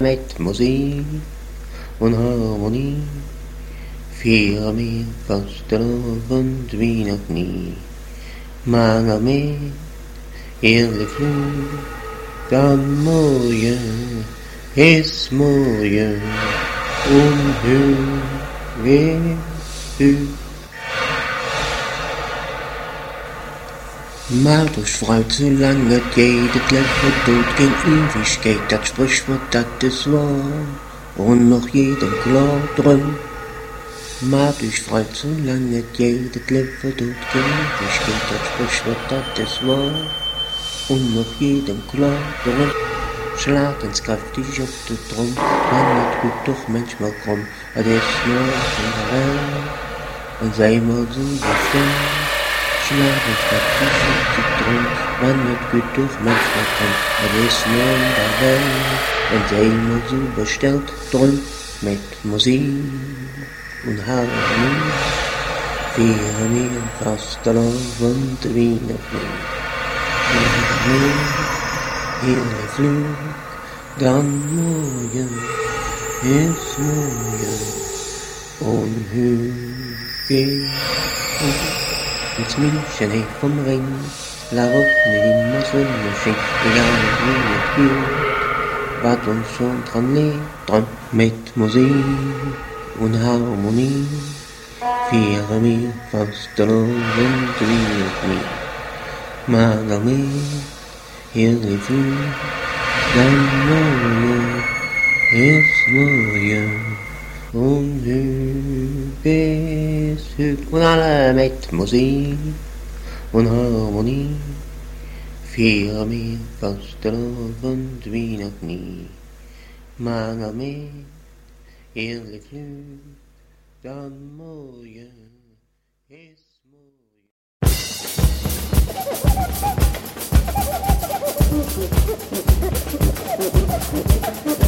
met muziek und Harmonie. Vier meer vastelovend wie nog nie. Maar meer heerlijk vloed, dan mooie is mooie. Onheuglich. Maar dus fruit zolang het het leven doet geen Ewigkeit, dat Sprichwort, dat is wahr, und noch jedem klar drin. Maar dus fruit zolang het leven doet geen Ewigkeit, dat Sprichwort, dat is wahr, und noch jedem klar drin. Schlagenskräftig auf der Drum, man wird gut doch manchmal krumm, das ist nur in der Welt, und sei mal so bestimmt. Schlagenskräftig auf der Drum, man wird gut doch manchmal krumm, das ist nur in der Welt, und sei mal so bestellt drum, mit Musik und Harmonie, für mir fast und wie noch nie. Heerlijk vloed, dan mooie is mooie, onheuglich. Het München heeft vom Ring, daarop nemen we zonneschijn, egal wie het gilt, wat ons schon dran leert, dran met muziek und Harmonie, vieren wir vastelovend wie nog nie. Maar daarmee heerlijk vloed, dan mooie is mooie, onheuglich is heuglich. Und alle met muziek und Harmonie, vieren wir vastelovend wie nog nie. Maar daarmee heerlijk vloed, dan mooie is mooie. Thank you.